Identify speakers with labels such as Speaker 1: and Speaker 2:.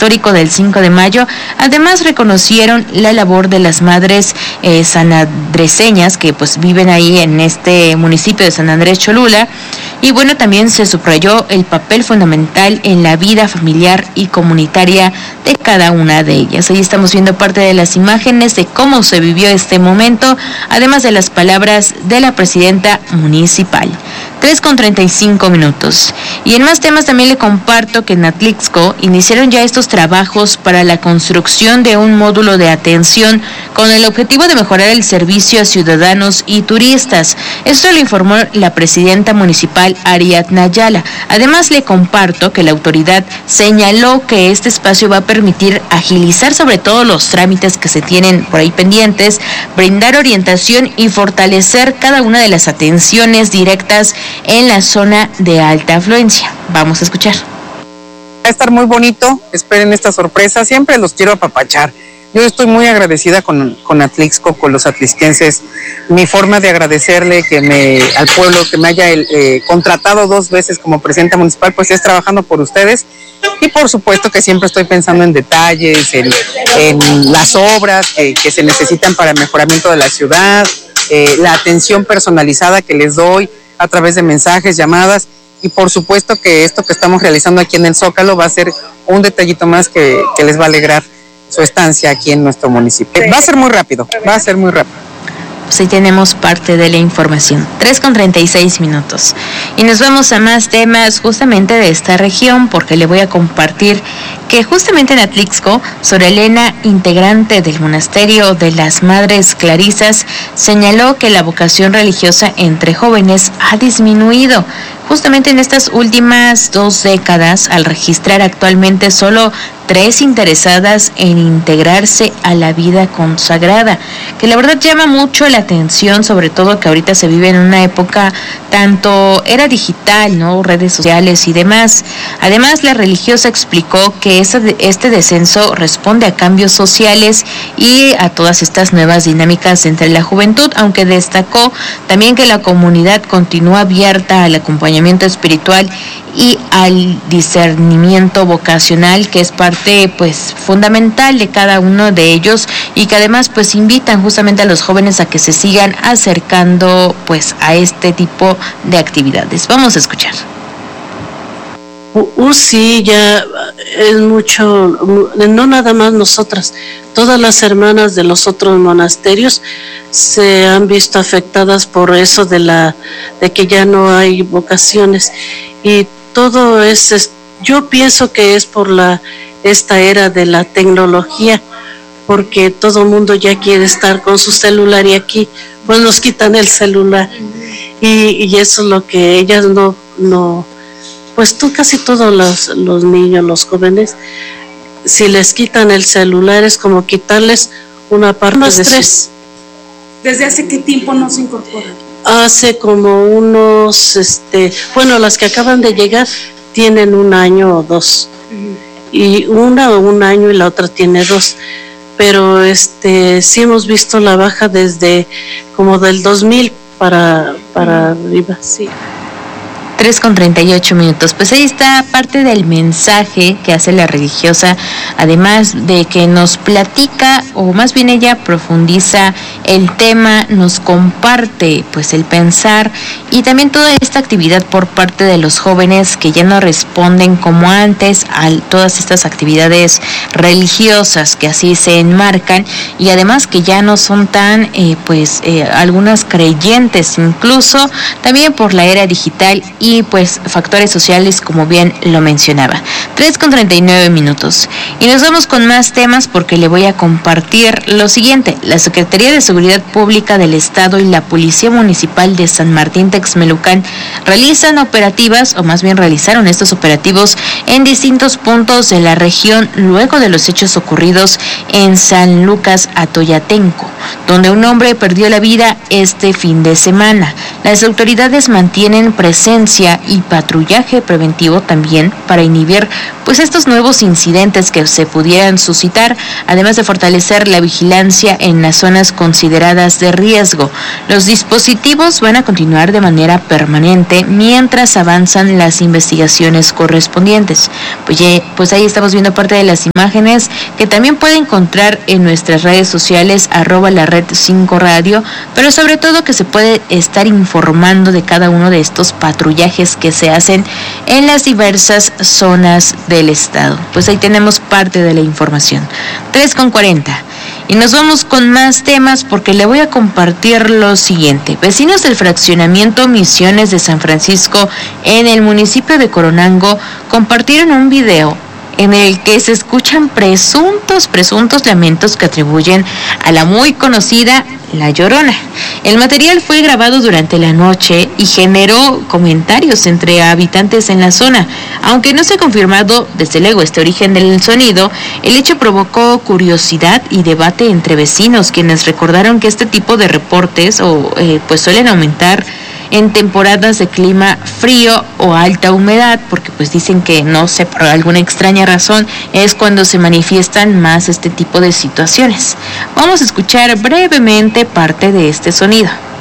Speaker 1: histórico del 5 de mayo. Además reconocieron la labor de las madres sanandreseñas que pues viven ahí en este municipio de San Andrés Cholula. Y bueno, también se subrayó el papel fundamental en la vida familiar y comunitaria de cada una de ellas. Ahí estamos viendo parte de las imágenes de cómo se vivió este momento, además de las palabras de la presidenta municipal. 3:35. Y en más temas también le comparto que en Atlixco iniciaron ya estos trabajos para la construcción de un módulo de atención con el objetivo de mejorar el servicio a ciudadanos y turistas. Esto lo informó la presidenta municipal Ariadna Ayala. Además le comparto que la autoridad señaló que este espacio va a permitir agilizar sobre todo los trámites que se tienen por ahí pendientes, brindar orientación y fortalecer cada una de las atenciones directas en la zona de alta afluencia. Vamos a escuchar.
Speaker 2: Va a estar muy bonito, esperen esta sorpresa, siempre los quiero apapachar. Yo estoy muy agradecida con Atlixco, con los atlixquenses. Mi forma de agradecerle al pueblo que me haya contratado 2 veces como presidenta municipal, pues es trabajando por ustedes. Y por supuesto que siempre estoy pensando en detalles, en las obras que se necesitan para el mejoramiento de la ciudad, la atención personalizada que les doy a través de mensajes, llamadas. Y por supuesto que esto que estamos realizando aquí en el Zócalo va a ser un detallito más que les va a alegrar su estancia aquí en nuestro municipio. Va a ser muy rápido.
Speaker 1: Pues ahí tenemos parte de la información. 3:36. Y nos vamos a más temas justamente de esta región, porque le voy a compartir que justamente en Atlixco, Sor Elena, integrante del monasterio de las Madres Clarisas, señaló que la vocación religiosa entre jóvenes ha disminuido. Justamente en estas últimas 2 décadas, al registrar actualmente solo 3 interesadas en integrarse a la vida consagrada, que la verdad llama mucho la atención, sobre todo que ahorita se vive en una época tanto era digital, ¿no? Redes sociales y demás. Además, la religiosa explicó que este descenso responde a cambios sociales y a todas estas nuevas dinámicas entre la juventud, aunque destacó también que la comunidad continúa abierta al acompañamiento espiritual y al discernimiento vocacional, que es parte pues fundamental de cada uno de ellos, y que además pues invitan justamente a los jóvenes a que se sigan acercando pues a este tipo de actividades. Vamos a escuchar.
Speaker 3: Sí, ya es mucho, no nada más nosotras, todas las hermanas de los otros monasterios se han visto afectadas por eso de que ya no hay vocaciones, y todo yo pienso que es por esta era de la tecnología, porque todo el mundo ya quiere estar con su celular, y aquí pues nos quitan el celular, y eso es lo que ellas no pues casi todos los niños, los jóvenes, si les quitan el celular es como quitarles una parte de estrés.
Speaker 4: ¿Desde hace qué tiempo no se incorporan?
Speaker 3: Hace como unos, las que acaban de llegar tienen 1 año o 2, y una 1 año y la otra tiene 2, pero sí hemos visto la baja desde como del 2000 para arriba, sí.
Speaker 1: 3:38. Pues ahí está parte del mensaje que hace la religiosa, además de que nos platica, o más bien ella profundiza el tema, nos comparte pues el pensar y también toda esta actividad por parte de los jóvenes que ya no responden como antes a todas estas actividades religiosas que así se enmarcan, y además que ya no son tan algunas creyentes, incluso también por la era digital y pues factores sociales, como bien lo mencionaba. 3:39. Y nos vamos con más temas, porque le voy a compartir lo siguiente. La Secretaría de Seguridad Pública del Estado y la Policía Municipal de San Martín Texmelucan realizaron estos operativos en distintos puntos de la región luego de los hechos ocurridos en San Lucas Atoyatenco, donde un hombre perdió la vida este fin de semana. Las autoridades mantienen presencia vigilancia y patrullaje preventivo también para inhibir pues estos nuevos incidentes que se pudieran suscitar, además de fortalecer la vigilancia en las zonas consideradas de riesgo. Los dispositivos van a continuar de manera permanente mientras avanzan las investigaciones correspondientes. Pues ahí estamos viendo parte de las imágenes que también puede encontrar en nuestras redes sociales @lared5radio, pero sobre todo que se puede estar informando de cada uno de estos patrullajes que se hacen en las diversas zonas del estado. Pues ahí tenemos parte de la información. 3:40. Y nos vamos con más temas porque le voy a compartir lo siguiente. Vecinos del fraccionamiento Misiones de San Francisco en el municipio de Coronango compartieron un video en el que se escuchan presuntos lamentos que atribuyen a la muy conocida La Llorona. El material fue grabado durante la noche y generó comentarios entre habitantes en la zona. Aunque no se ha confirmado desde luego este origen del sonido, el hecho provocó curiosidad y debate entre vecinos, quienes recordaron que este tipo de reportes pues suelen aumentar en temporadas de clima frío o alta humedad, porque pues dicen que, no sé, por alguna extraña razón, es cuando se manifiestan más este tipo de situaciones. Vamos a escuchar brevemente parte de este sonido.